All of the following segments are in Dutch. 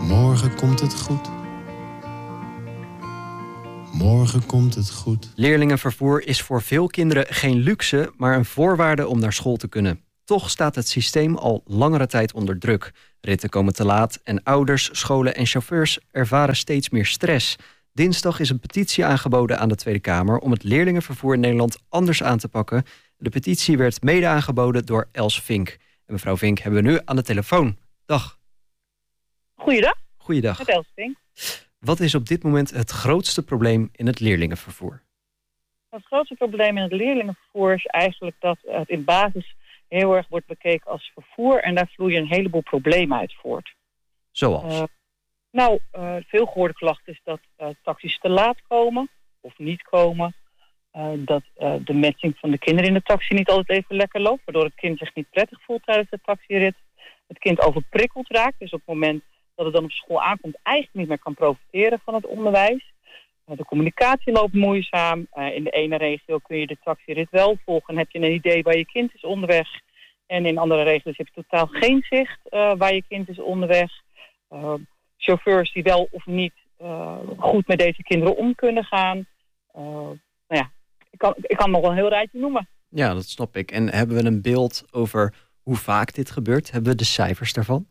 Morgen komt het goed. Morgen komt het goed. Leerlingenvervoer is voor veel kinderen geen luxe, maar een voorwaarde om naar school te kunnen. Toch staat het systeem al langere tijd onder druk. Ritten komen te laat en ouders, scholen en chauffeurs ervaren steeds meer stress. Dinsdag is een petitie aangeboden aan de Tweede Kamer om het leerlingenvervoer in Nederland anders aan te pakken. De petitie werd mede aangeboden door Els Vink. En mevrouw Vink hebben we nu aan de telefoon. Dag. Goeiedag. Goeiedag. Met Els Vink. Wat is op dit moment het grootste probleem in het leerlingenvervoer? Het grootste probleem in het leerlingenvervoer is eigenlijk dat het in basis heel erg wordt bekeken als vervoer. En daar vloeien een heleboel problemen uit voort. Zoals? Veel gehoorde klacht is dat taxis te laat komen of niet komen. Dat de matching van de kinderen in de taxi niet altijd even lekker loopt. Waardoor het kind zich niet prettig voelt tijdens de taxirit. Het kind overprikkeld raakt. Dus op het moment dat het dan op school aankomt eigenlijk niet meer kan profiteren van het onderwijs. De communicatie loopt moeizaam. In de ene regio kun je de taxirit wel volgen en heb je een idee waar je kind is onderweg. En in andere regio's heb je totaal geen zicht waar je kind is onderweg. Chauffeurs die wel of niet goed met deze kinderen om kunnen gaan. Ik kan nog wel een heel rijtje noemen. Ja, dat snap ik. En hebben we een beeld over hoe vaak dit gebeurt? Hebben we de cijfers daarvan?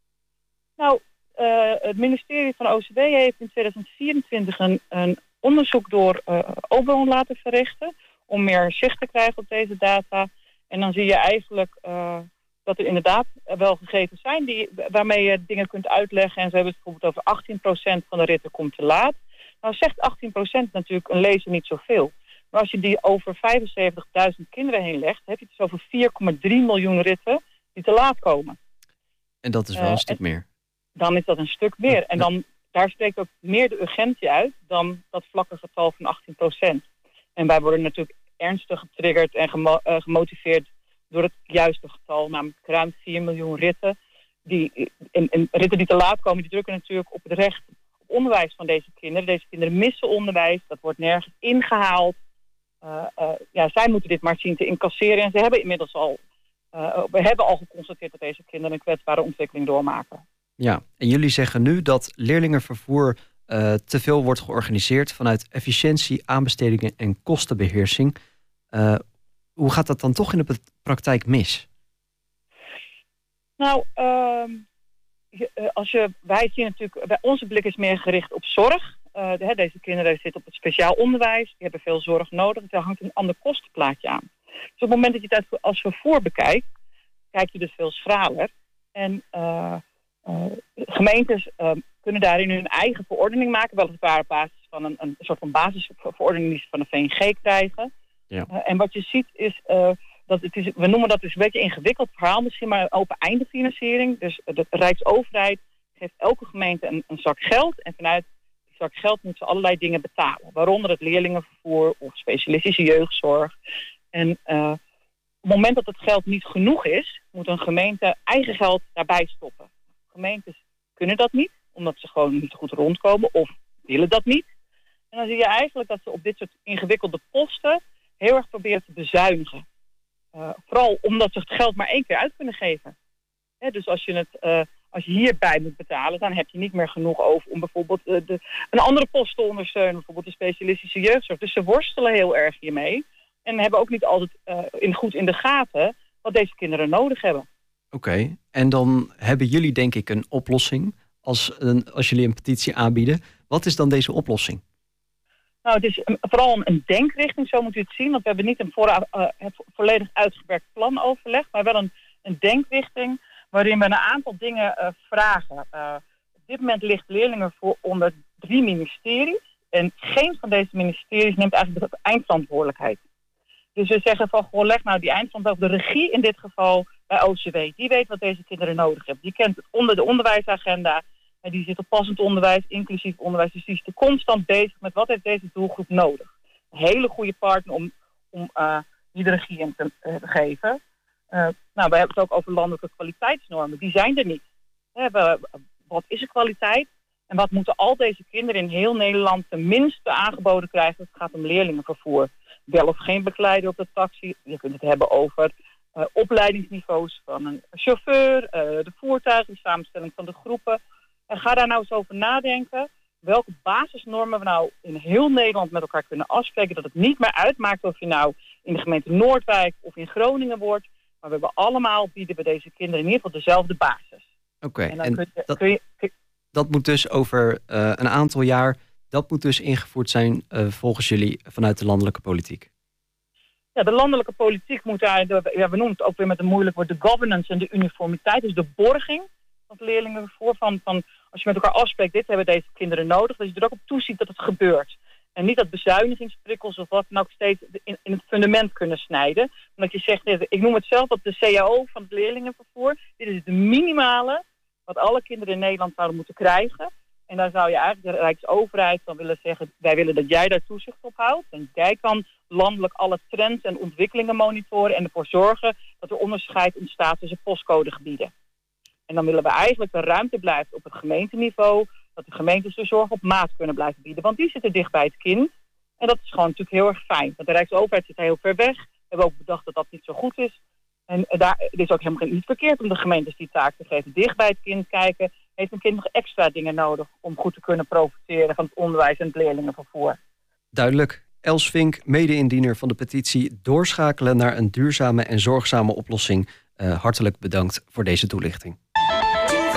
Het ministerie van OCW heeft in 2024 een onderzoek door Oberon laten verrichten om meer zicht te krijgen op deze data. En dan zie je eigenlijk dat er inderdaad wel gegevens zijn waarmee je dingen kunt uitleggen. En ze hebben het bijvoorbeeld over 18% van de ritten komt te laat. Nou zegt 18% natuurlijk een lezer niet zoveel. Maar als je die over 75.000 kinderen heen legt, heb je het dus over 4,3 miljoen ritten die te laat komen. En dat is wel een stuk meer. Dan is dat een stuk meer. En daar spreekt ook meer de urgentie uit dan dat vlakke getal van 18%. En wij worden natuurlijk ernstig getriggerd en gemotiveerd door het juiste getal, namelijk ruim 4 miljoen ritten. Ritten die te laat komen, die drukken natuurlijk op het recht op onderwijs van deze kinderen. Deze kinderen missen onderwijs, dat wordt nergens ingehaald. Zij moeten dit maar zien te incasseren. En ze hebben inmiddels we hebben al geconstateerd dat deze kinderen een kwetsbare ontwikkeling doormaken. Ja, en jullie zeggen nu dat leerlingenvervoer te veel wordt georganiseerd vanuit efficiëntie, aanbestedingen en kostenbeheersing. Hoe gaat dat dan toch in de praktijk mis? Wij zien natuurlijk, onze blik is meer gericht op zorg. Deze kinderen zitten op het speciaal onderwijs, die hebben veel zorg nodig. Daar hangt een ander kostenplaatje aan. Dus op het moment dat je het als vervoer bekijkt, kijk je dus veel schraler. En gemeentes kunnen daarin hun eigen verordening maken, weliswaar op basis van een soort van basisverordening die ze van de VNG krijgen. Ja. En wat je ziet is we noemen dat dus een beetje een ingewikkeld verhaal, misschien maar een open einde financiering. Dus de Rijksoverheid geeft elke gemeente een zak geld en vanuit die zak geld moeten ze allerlei dingen betalen. Waaronder het leerlingenvervoer of specialistische jeugdzorg. En op het moment dat het geld niet genoeg is, moet een gemeente eigen geld daarbij stoppen. Gemeentes kunnen dat niet, omdat ze gewoon niet goed rondkomen of willen dat niet. En dan zie je eigenlijk dat ze op dit soort ingewikkelde posten heel erg proberen te bezuinigen. Vooral omdat ze het geld maar 1 keer uit kunnen geven. Dus als je hierbij moet betalen, dan heb je niet meer genoeg over om bijvoorbeeld een andere post te ondersteunen. Bijvoorbeeld de specialistische jeugdzorg. Dus ze worstelen heel erg hiermee. En hebben ook niet altijd goed in de gaten wat deze kinderen nodig hebben. Oké, en dan hebben jullie denk ik een oplossing als jullie een petitie aanbieden. Wat is dan deze oplossing? Het is vooral een denkrichting, zo moet u het zien. Want we hebben niet het volledig uitgewerkt plan overlegd, maar wel een denkrichting waarin we een aantal dingen vragen. Op dit moment ligt leerlingenvervoer onder 3 ministeries. En geen van deze ministeries neemt eigenlijk de eindverantwoordelijkheid. Dus we zeggen van, leg nou die eindverantwoordelijkheid op de regie in dit geval bij OCW. Die weet wat deze kinderen nodig hebben. Die kent de onderwijsagenda. En die zit op passend onderwijs, inclusief onderwijs. Dus die is constant bezig met wat heeft deze doelgroep nodig. Een hele goede partner om die de regie in te geven. We hebben het ook over landelijke kwaliteitsnormen. Die zijn er niet. Wat is er kwaliteit? En wat moeten al deze kinderen in heel Nederland tenminste aangeboden krijgen? Het gaat om leerlingenvervoer. Wel of geen begeleider op de taxi. Je kunt het hebben over opleidingsniveaus van een chauffeur, de voertuigen, de samenstelling van de groepen. En ga daar nou eens over nadenken. Welke basisnormen we nou in heel Nederland met elkaar kunnen afspreken. Dat het niet meer uitmaakt of je nou in de gemeente Noordwijk of in Groningen wordt. Maar we hebben allemaal, bieden we deze kinderen in ieder geval dezelfde basis. Oké, en dat moet dus over een aantal jaar, dat moet dus ingevoerd zijn volgens jullie vanuit de landelijke politiek. Ja, de landelijke politiek moet daar, we noemen het ook weer met een moeilijk woord, de governance en de uniformiteit. Dus de borging van het leerlingenvervoer. Van als je met elkaar afspreekt, dit hebben deze kinderen nodig. Dat je er ook op toeziet dat het gebeurt. En niet dat bezuinigingsprikkels of wat dan ook steeds in het fundament kunnen snijden. Omdat je zegt, ik noem het zelf de CAO van het leerlingenvervoer. Dit is de minimale wat alle kinderen in Nederland zouden moeten krijgen. En daar zou je eigenlijk de Rijksoverheid van willen zeggen, wij willen dat jij daar toezicht op houdt. En jij kan landelijk alle trends en ontwikkelingen monitoren en ervoor zorgen dat er onderscheid ontstaat tussen postcodegebieden. En dan willen we eigenlijk de ruimte blijft op het gemeenteniveau, dat de gemeentes de zorg op maat kunnen blijven bieden. Want die zitten dicht bij het kind. En dat is gewoon natuurlijk heel erg fijn. Want de Rijksoverheid zit heel ver weg. We hebben ook bedacht dat dat niet zo goed is. En het is ook helemaal niet verkeerd om de gemeentes die taak te geven. Dicht bij het kind kijken. Heeft een kind nog extra dingen nodig om goed te kunnen profiteren van het onderwijs en het leerlingenvervoer? Duidelijk. Els Vink, mede-indiener van de petitie Doorschakelen naar een duurzame en zorgzame oplossing. Hartelijk bedankt voor deze toelichting.